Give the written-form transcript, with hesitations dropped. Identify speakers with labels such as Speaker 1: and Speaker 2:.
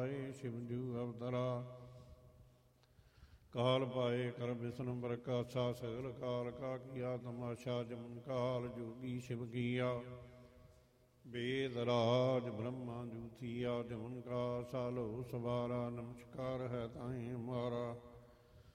Speaker 1: ਪਾਏ ਸ਼ਿਵ ਜੂ ਅਵਤਰਾ। ਕਾਲ ਪਾਏ ਕਰ ਬਿਸ਼ਨ ਪ੍ਰਕਾਸ਼ਾ ਸਗਲ ਕਾਲ ਕਾ ਕੀਆ ਤਮਾਸ਼ਾ। ਜਮਨ ਕਾਲ ਜੋਗੀ ਸ਼ਿਵ ਕੀਆ ਵੇਦ ਰਾਜ ਬ੍ਰਹਮਾ ਜੂਥੀਆ। ਜਮਨ ਕਾ ਸਾਲੋ ਸਵਾਰਾ ਨਮਸਕਾਰ ਹੈ ਤਾਹੀਂ ਹਮਾਰਾ।